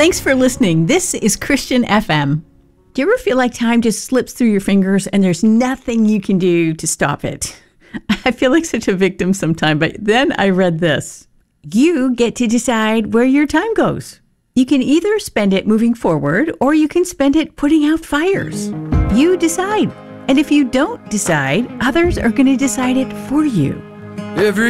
Thanks for listening. This is Christian FM. Do you ever feel like time just slips through your fingers and there's nothing you can do to stop it? I feel like such a victim sometimes, but then I read this. You get to decide where your time goes. You can either spend it moving forward or you can spend it putting out fires. You decide. And if you don't decide, others are going to decide it for you. Every